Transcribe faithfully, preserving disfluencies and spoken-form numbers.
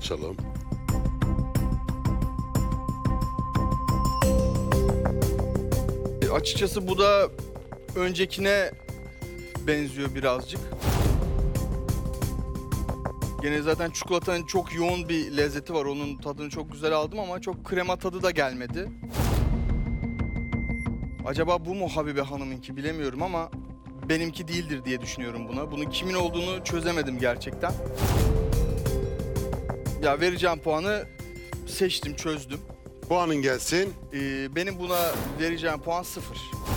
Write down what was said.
açalım. Açıkçası bu da öncekine benziyor birazcık. Gene zaten çikolatanın çok yoğun bir lezzeti var. Onun tadını çok güzel aldım ama çok krema tadı da gelmedi. Acaba bu mu Habibe Hanım'ınki bilemiyorum ama benimki değildir diye düşünüyorum buna. Bunun kimin olduğunu çözemedim gerçekten. Ya vereceğim puanı seçtim, çözdüm. Puanın gelsin. Ee, benim buna vereceğim puan sıfır.